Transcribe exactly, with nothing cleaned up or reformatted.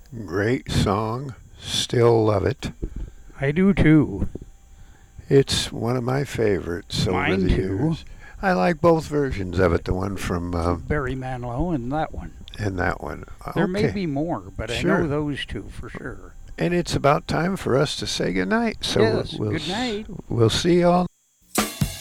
Great song. Still love it. I do too. It's one of my favorites over Mine the too. years. I like both versions of it, the one from uh, Barry Manilow and that one. and that one. There may Okay. be more, but I Sure. know those two for sure. And it's about time for us to say goodnight. So Yes, we'll good night. we'll see you all